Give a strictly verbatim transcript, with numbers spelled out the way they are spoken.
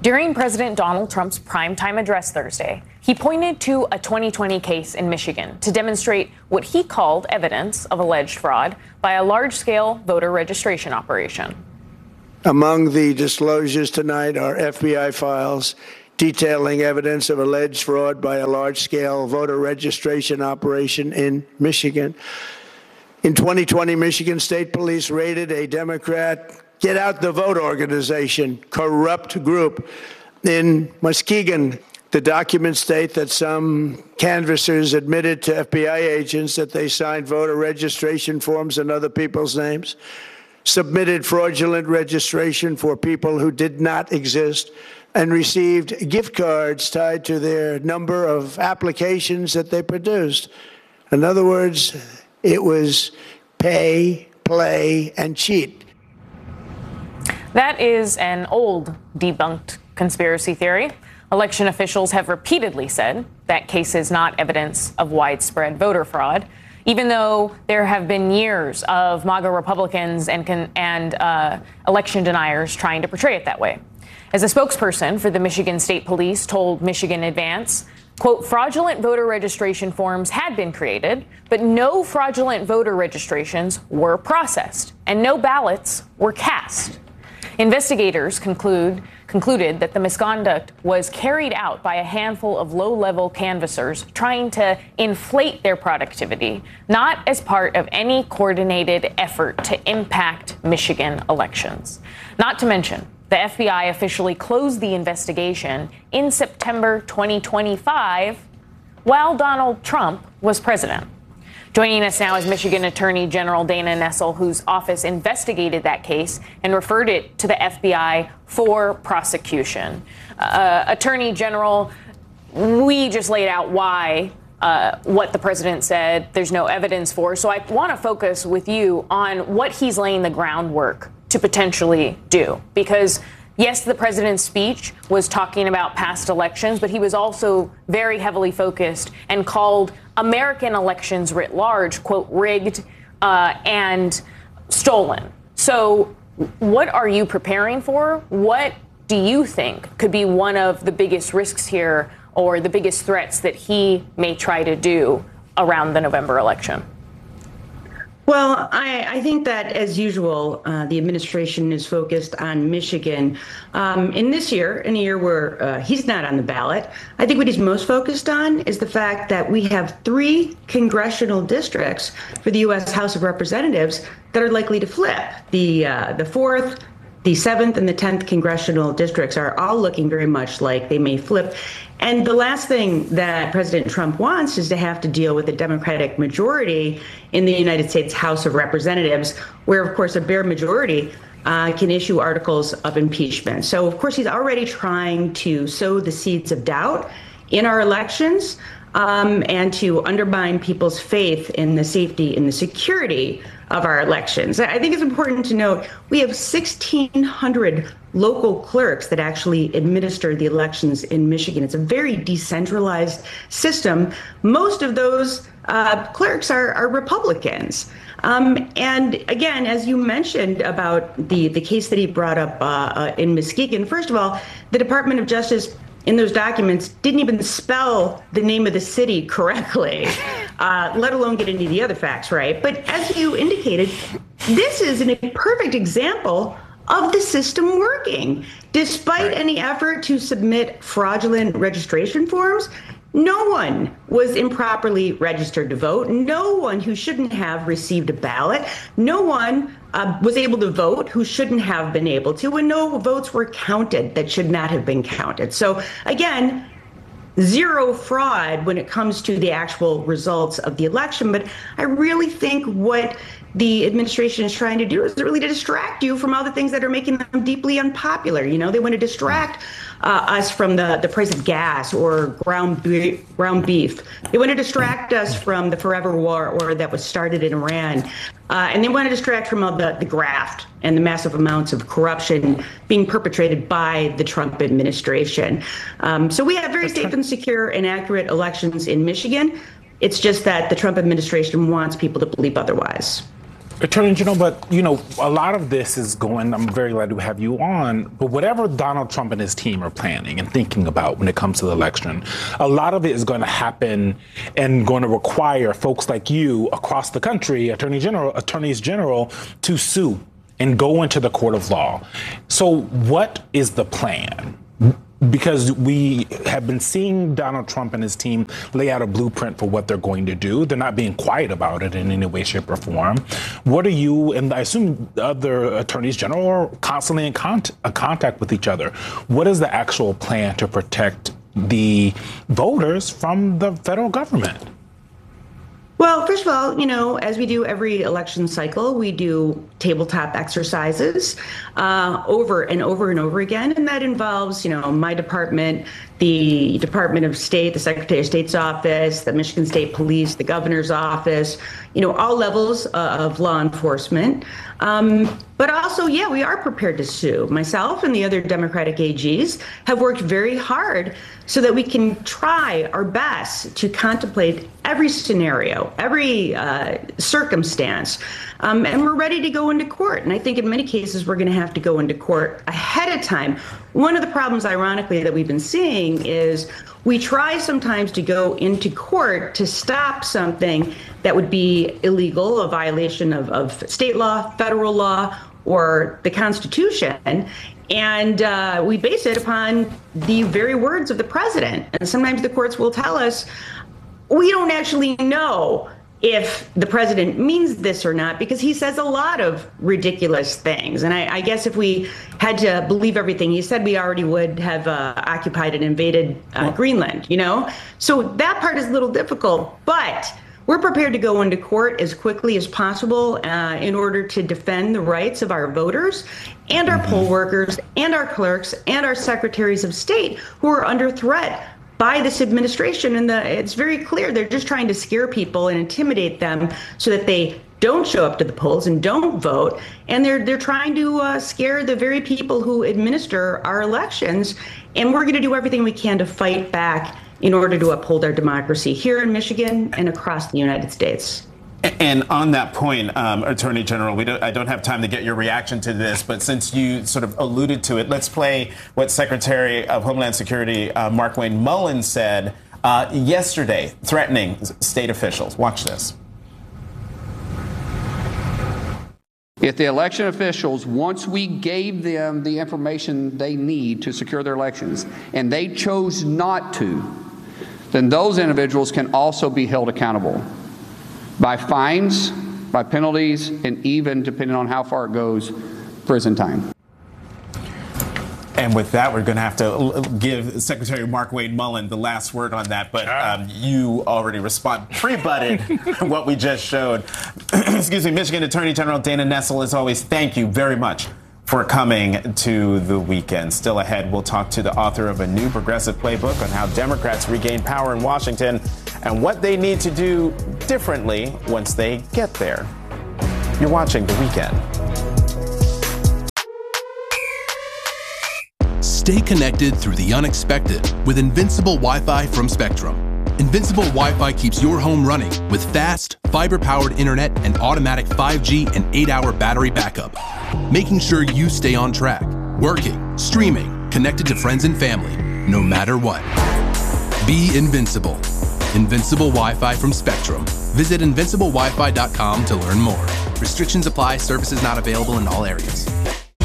During President Donald Trump's primetime address Thursday, he pointed to a twenty twenty case in Michigan to demonstrate what he called evidence of alleged fraud by a large-scale voter registration operation. Among the disclosures tonight are F B I files detailing evidence of alleged fraud by a large-scale voter registration operation in Michigan. In twenty twenty, Michigan State Police raided a Democrat Get Out the Vote organization, corrupt group in Muskegon. The documents state that some canvassers admitted to F B I agents that they signed voter registration forms in other people's names, submitted fraudulent registration for people who did not exist, and received gift cards tied to their number of applications that they produced. In other words, it was pay, play, and cheat. That is an old debunked conspiracy theory. Election officials have repeatedly said that case is not evidence of widespread voter fraud, even though there have been years of MAGA Republicans and, and uh, election deniers trying to portray it that way. As a spokesperson for the Michigan State Police told Michigan Advance, quote, fraudulent voter registration forms had been created, but no fraudulent voter registrations were processed and no ballots were cast. Investigators conclude, concluded that the misconduct was carried out by a handful of low-level canvassers trying to inflate their productivity, not as part of any coordinated effort to impact Michigan elections. Not to mention, the F B I officially closed the investigation in September twenty twenty-five while Donald Trump was president. Joining us now is Michigan Attorney General Dana Nessel, whose office investigated that case and referred it to the F B I for prosecution. Uh, Attorney General, we just laid out why, uh, what the president said there's no evidence for. So I want to focus with you on what he's laying the groundwork to potentially do. Because, yes, the president's speech was talking about past elections, but he was also very heavily focused and called American elections writ large, quote, rigged uh, and stolen. So what are you preparing for? What do you think could be one of the biggest risks here or the biggest threats that he may try to do around the November election? Well, I, I think that, as usual, uh, the administration is focused on Michigan. Um, in this year, in a year where uh, he's not on the ballot, I think what he's most focused on is the fact that we have three congressional districts for the U S House of Representatives that are likely to flip. The uh, the fourth, the seventh, and the tenth congressional districts are all looking very much like they may flip. And the last thing that President Trump wants is to have to deal with a Democratic majority in the United States House of Representatives, where, of course, a bare majority uh, can issue articles of impeachment. So, of course, he's already trying to sow the seeds of doubt in our elections um, and to undermine people's faith in the safety and the security of our elections. I think it's important to note we have sixteen hundred local clerks that actually administer the elections in Michigan. It's a very decentralized system. Most of those uh, clerks are, are Republicans. Um, and again, as you mentioned about the, the case that he brought up uh, uh, in Muskegon, first of all, the Department of Justice in those documents didn't even spell the name of the city correctly, uh, let alone get into the other facts right. But as you indicated, this is a perfect example of the system working. Despite any effort to submit fraudulent registration forms, no one was improperly registered to vote. No one who shouldn't have received a ballot. No one uh, was able to vote who shouldn't have been able to. And no votes were counted that should not have been counted. So again, zero fraud when it comes to the actual results of the election. But I really think what the administration is trying to do is really to distract you from all the things that are making them deeply unpopular. You know, they want to distract uh, us from the, the price of gas or ground beef, ground beef. They want to distract us from the forever war or that was started in Iran. Uh, and they want to distract from all the, the graft and the massive amounts of corruption being perpetrated by the Trump administration. Um, so we have very safe and secure and accurate elections in Michigan. It's just that the Trump administration wants people to believe otherwise. Attorney General, but, you know, a lot of this is going, I'm very glad to have you on, but whatever Donald Trump and his team are planning and thinking about when it comes to the election, a lot of it is going to happen and going to require folks like you across the country, Attorney General, attorneys general, to sue and go into the court of law. So what is the plan? Because we have been seeing Donald Trump and his team lay out a blueprint for what they're going to do. They're not being quiet about it in any way, shape, or form. What are you, and I assume other attorneys general are constantly in cont- contact with each other. What is the actual plan to protect the voters from the federal government? Well, first of all, you know, as we do every election cycle, we do tabletop exercises uh, over and over and over again. And that involves, you know, my department, the Department of State, the Secretary of State's office, the Michigan State Police, the governor's office, you know, all levels uh, of law enforcement. Um, but also, yeah, we are prepared to sue. Myself and the other Democratic A Gs have worked very hard so that we can try our best to contemplate every scenario, every uh, circumstance. Um, and we're ready to go into court. And I think in many cases, we're going to have to go into court ahead of time. One of the problems, ironically, that we've been seeing is we try sometimes to go into court to stop something that would be illegal, a violation of, of state law, federal law, or the Constitution. And uh, we base it upon the very words of the president. And sometimes the courts will tell us, we don't actually know if the president means this or not, because he says a lot of ridiculous things. And I, I guess if we had to believe everything he said, we already would have uh, occupied and invaded uh, Greenland, you know? So that part is a little difficult, but we're prepared to go into court as quickly as possible uh, in order to defend the rights of our voters and our poll workers and our clerks and our secretaries of state who are under threat by this administration. And the, it's very clear they're just trying to scare people and intimidate them so that they don't show up to the polls and don't vote. And they're they're trying to uh, scare the very people who administer our elections. And we're going to do everything we can to fight back in order to uphold our democracy here in Michigan and across the United States. And on that point, um, Attorney General, we don't, I don't have time to get your reaction to this, but since you sort of alluded to it, let's play what Secretary of Homeland Security uh, Markwayne Mullins said uh, yesterday, threatening state officials. Watch this. If the election officials, once we gave them the information they need to secure their elections, and they chose not to, then those individuals can also be held accountable by fines, by penalties, and even, depending on how far it goes, prison time. And with that, we're going to have to give Secretary Markwayne Mullins the last word on that. But um, you already respond pre-butted what we just showed. Excuse me, Michigan Attorney General Dana Nessel, as always, thank you very much for coming to the weekend. Still ahead, we'll talk to the author of a new progressive playbook on how Democrats regain power in Washington and what they need to do differently once they get there. You're watching The Weekend. Stay connected through the unexpected with Invincible Wi-Fi from Spectrum. Invincible Wi-Fi keeps your home running with fast, fiber-powered internet and automatic five G and eight hour battery backup, making sure you stay on track, working, streaming, connected to friends and family, no matter what. Be invincible. Invincible Wi-Fi from Spectrum. Visit invincible wi fi dot com to learn more. Restrictions apply. Services not available in all areas.